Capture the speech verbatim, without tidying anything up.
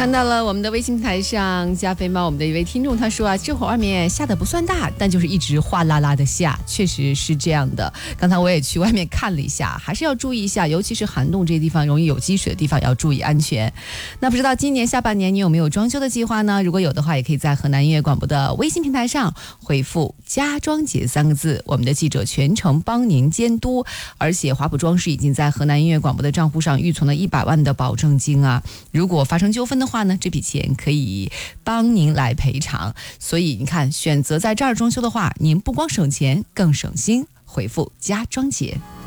看到了我们的微信台上加菲猫我们的一位听众，他说啊，这会儿外面下的不算大，但就是一直哗啦啦的下，确实是这样的。刚才我也去外面看了一下，还是要注意一下，尤其是涵洞这些地方容易有积水的地方要注意安全。那不知道今年下半年你有没有装修的计划呢？如果有的话，也可以在河南音乐广播的微信平台上回复家装节三个字，我们的记者全程帮您监督。而且华普装饰已经在河南音乐广播的账户上预存了一百万的保证金啊，如果发生纠纷的话呢，这笔钱可以帮您来赔偿。所以你看，选择在这儿装修的话，您不光省钱更省心。回复家装节。